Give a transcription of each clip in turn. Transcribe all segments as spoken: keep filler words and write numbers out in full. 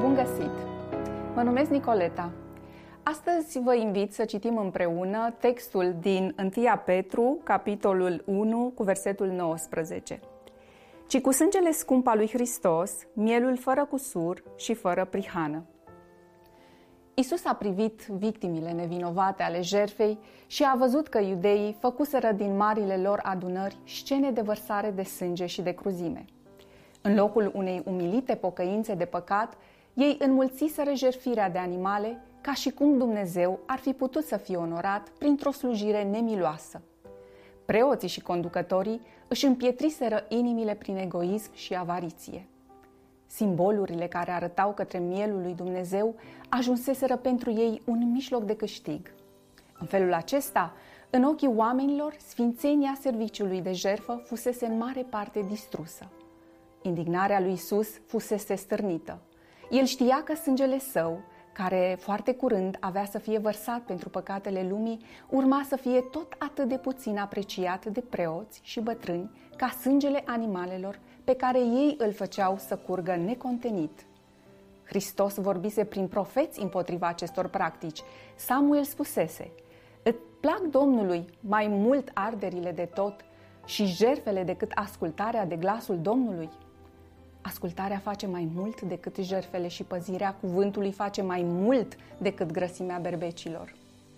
Bun găsit! Mă numesc Nicoleta. Astăzi vă invit să citim împreună textul din întâi Petru, capitolul unu, cu versetul nouăsprezece. Ci cu sângele scump al lui Hristos, mielul fără cusur și fără prihană. Iisus a privit victimile nevinovate ale jertfei și a văzut că iudeii făcuseră din marile lor adunări scene de vărsare de sânge și de cruzime. În locul unei umilite pocăințe de păcat, ei înmulțiseră jertfirea de animale, ca și cum Dumnezeu ar fi putut să fie onorat printr-o slujire nemiloasă. Preoții și conducătorii își împietriseră inimile prin egoism și avariție. Simbolurile care arătau către mielul lui Dumnezeu ajunseseră pentru ei un mijloc de câștig. În felul acesta, în ochii oamenilor, sfințenia serviciului de jertfă fusese în mare parte distrusă. Indignarea lui Iisus fusese stârnită. El știa că sângele său, care foarte curând avea să fie vărsat pentru păcatele lumii, urma să fie tot atât de puțin apreciat de preoți și bătrâni ca sângele animalelor pe care ei îl făceau să curgă necontenit. Hristos vorbise prin profeți împotriva acestor practici. Samuel spusese: "Îți plac Domnului mai mult arderile de tot și jertfele decât ascultarea de glasul Domnului?" Ascultarea face mai mult decât jertfele și păzirea cuvântului face mai mult decât grăsimea berbecilor.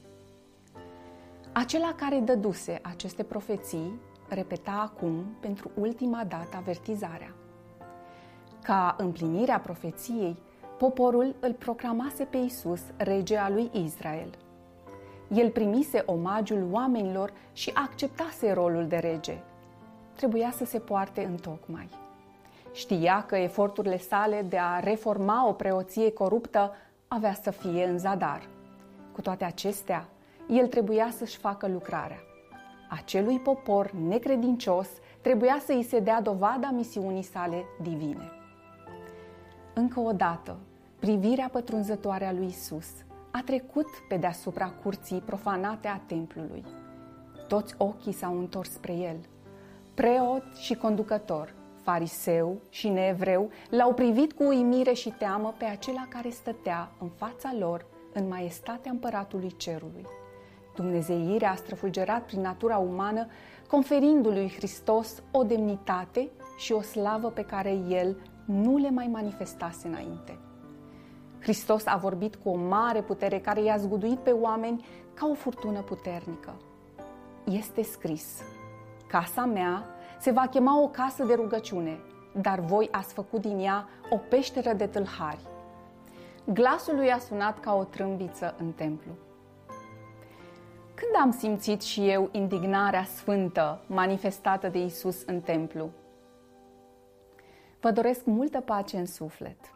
Acela care dăduse aceste profeții repeta acum pentru ultima dată avertizarea. Ca împlinirea profeției, poporul îl proclamase pe Iisus rege al lui Israel. El primise omagiul oamenilor și acceptase rolul de rege. Trebuia să se poarte întocmai. Știa că eforturile sale de a reforma o preoție coruptă avea să fie în zadar. Cu toate acestea, el trebuia să-și facă lucrarea. Acelui popor necredincios trebuia să îi se dea dovada misiunii sale divine. Încă o dată, privirea pătrunzătoare a lui Iisus a trecut pe deasupra curții profanate a templului. Toți ochii s-au întors spre el. Preot și conducător, fariseu și neevreu l-au privit cu uimire și teamă pe acela care stătea în fața lor în maestatea împăratului cerului. Dumnezeirea a străfulgerat prin natura umană, conferindu-lui lui Hristos o demnitate și o slavă pe care el nu le mai manifestase înainte. Hristos a vorbit cu o mare putere care i-a zguduit pe oameni ca o furtună puternică. Este scris: "Casa mea se va chema o casă de rugăciune, dar voi ați făcut din ea o peșteră de tâlhari." Glasul lui a sunat ca o trâmbiță în templu. Când am simțit și eu indignarea sfântă manifestată de Iisus în templu? Vă doresc multă pace în suflet.